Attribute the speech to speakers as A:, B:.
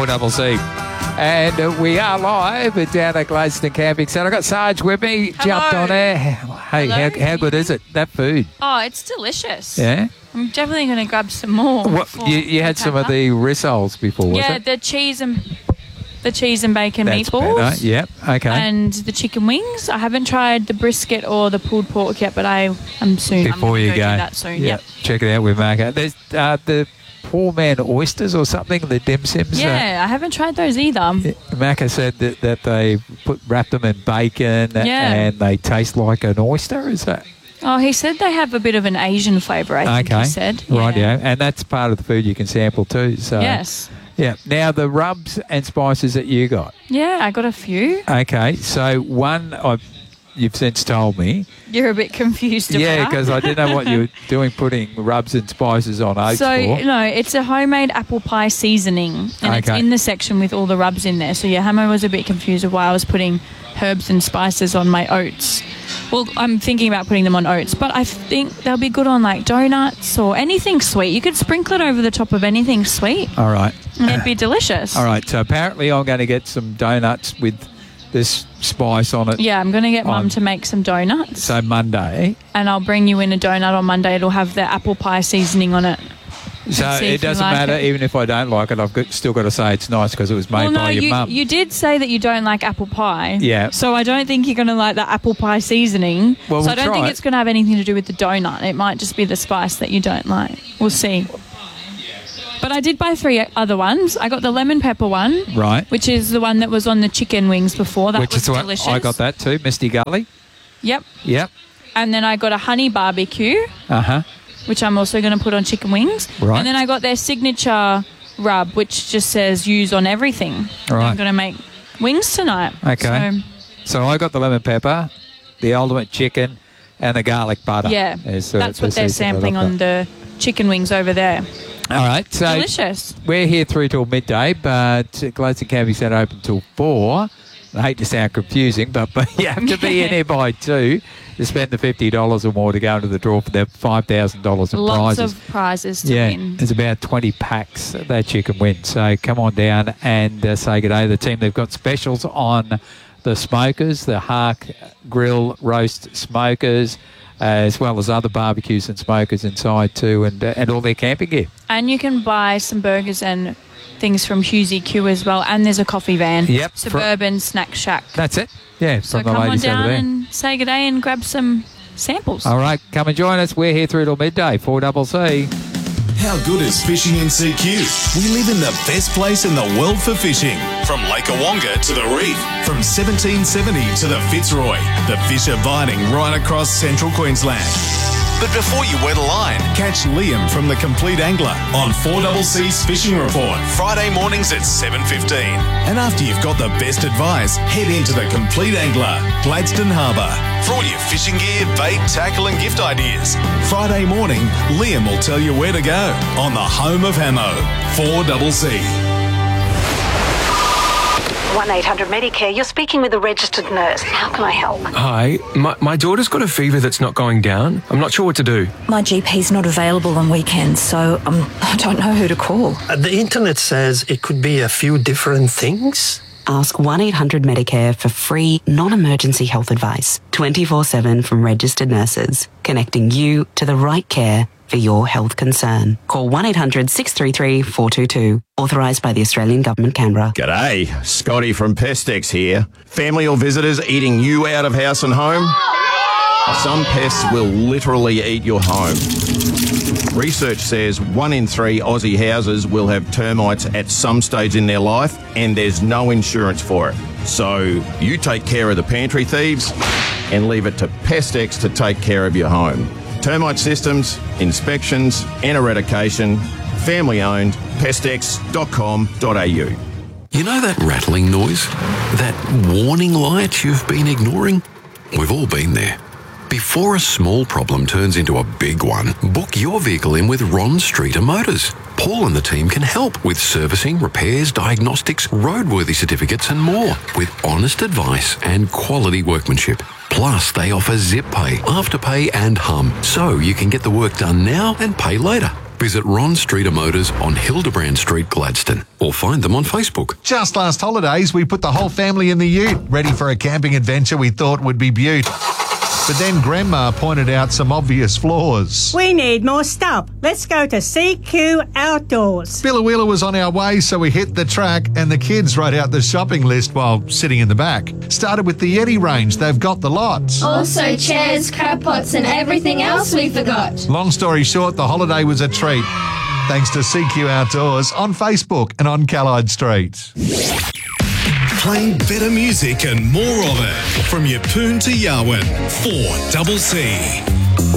A: 4CC. And we are live down at Gladstone Camping Centre. I've got Sarge with me, jumped on there. Hey, how good is it, that food?
B: Oh, it's delicious.
A: Yeah?
B: I'm definitely going to grab some more.
A: You had some of the rissoles before, was it?
B: The cheese and bacon
A: That's
B: meatballs.
A: Better. Yep, okay.
B: And the chicken wings. I haven't tried the brisket or the pulled pork yet, but I'm soon.
A: Before
B: I'm
A: you
B: go
A: go.
B: do that soon. Yep.
A: Check it out with Marco. There's the poor man oysters or something, the dim sims.
B: Yeah, I haven't tried those either.
A: Macca said that they wrap them in bacon and they taste like an oyster, is that?
B: Oh, he said they have a bit of an Asian flavour, I think he said.
A: Right, yeah. And that's part of the food you can sample too. So
B: yes.
A: Yeah. Now, the rubs and spices that you got.
B: Yeah, I got a few.
A: Okay. So one you've since told me.
B: You're a bit confused about.
A: Yeah, because I didn't know what you were doing putting rubs and spices on oats for.
B: No, it's a homemade apple pie seasoning, and it's in the section with all the rubs in there. So, yeah, Hammer was a bit confused of why I was putting herbs and spices on my oats. Well, I'm thinking about putting them on oats, but I think they'll be good on, like, donuts or anything sweet. You could sprinkle it over the top of anything sweet.
A: All right.
B: And it'd be delicious.
A: All right, so apparently I'm going to get some donuts with this spice on it.
B: Yeah, I'm going to get Mum to make some donuts.
A: So Monday.
B: And I'll bring you in a donut on Monday. It'll have the apple pie seasoning on it.
A: So it doesn't matter, even if I don't like it, still got to say it's nice because it was made by your mum.
B: You did say that you don't like apple pie.
A: Yeah.
B: So I don't think you're going to like the apple pie seasoning.
A: Well,
B: so I don't think it's going to have anything to do with the donut. It might just be the spice that you don't like. We'll see. But I did buy 3 other ones. I got the lemon pepper one.
A: Right.
B: Which is the one that was on the chicken wings before. That was delicious.
A: I got that too, Misty Gully.
B: Yep.
A: Yep.
B: And then I got a honey barbecue.
A: Uh-huh.
B: Which I'm also going to put on chicken wings.
A: Right.
B: And then I got their signature rub, which just says use on everything.
A: Right.
B: I'm going to make wings tonight.
A: Okay. So I got the lemon pepper, the ultimate chicken, and the garlic butter.
B: Yeah. That's what they're sampling on the chicken wings over there.
A: All right. So
B: delicious.
A: We're here through till midday, but Gladstone Camping Centre open till 4. I hate to sound confusing, but you have to be in here by 2 to spend the $50 or more to go into the draw for the $5,000 in prizes.
B: Lots of prizes to win.
A: There's about 20 packs that you can win. So come on down and say good day to the team. They've got specials on the smokers, the Hark Grill Roast Smokers, as well as other barbecues and smokers inside too, and all their camping gear.
B: And you can buy some burgers and things from Hughesy Q as well, and there's a coffee van.
A: Yep.
B: Suburban Snack Shack.
A: That's it. Yeah,
B: so
A: from the ladies over there.
B: come on down and say good day and grab some samples.
A: All right, come and join us. We're here through till midday, 4CC.
C: How good is fishing in CQ? We live in the best place in the world for fishing. From Lake Awonga to the reef, from 1770 to the Fitzroy, the fish are biting right across central Queensland. But before you wet a line, catch Liam from The Complete Angler on 4CC's Fishing Report, Friday mornings at 7:15. And after you've got the best advice, head into The Complete Angler, Gladstone Harbour, for all your fishing gear, bait, tackle and gift ideas. Friday morning, Liam will tell you where to go on the home of Hamo, 4CC.
D: 1-800-Medicare. You're speaking with a registered nurse. How can I help?
E: Hi. My daughter's got a fever that's not going down. I'm not sure what to do.
F: My GP's not available on weekends, so I don't know who to call.
G: The internet says it could be a few different things.
H: Ask 1-800-Medicare for free, non-emergency health advice, 24/7 from registered nurses, connecting you to the right care for your health concern. Call 1-800-633-422. Authorised by the Australian Government, Canberra.
I: G'day, Scotty from Pestex here. Family or visitors eating you out of house and home? Some pests will literally eat your home. Research says 1 in 3 Aussie houses will have termites at some stage in their life, and there's no insurance for it. So you take care of the pantry thieves and leave it to Pestex to take care of your home. Termite systems, inspections and eradication. Family owned. Pestex.com.au.
J: You know that rattling noise? That warning light you've been ignoring? We've all been there. Before a small problem turns into a big one, book your vehicle in with Ron Streeter Motors. Paul and the team can help with servicing, repairs, diagnostics, roadworthy certificates and more, with honest advice and quality workmanship. Plus, they offer Zip Pay, Afterpay and Hum, so you can get the work done now and pay later. Visit Ron Streeter Motors on Hildebrand Street, Gladstone, or find them on Facebook.
K: Just last holidays, we put the whole family in the ute, ready for a camping adventure we thought would be beaut. But then Grandma pointed out some obvious flaws.
L: We need more stuff. Let's go to CQ Outdoors.
K: Billawheeler was on our way, so we hit the track, and the kids wrote out the shopping list while sitting in the back. Started with the Yeti range. They've got the lot.
M: Also chairs, crab pots and everything else we forgot.
K: Long story short, the holiday was a treat. Thanks to CQ Outdoors on Facebook and on Callide Street.
C: Playing better music and more of it from Yeppoon to Yarwun. 4CC.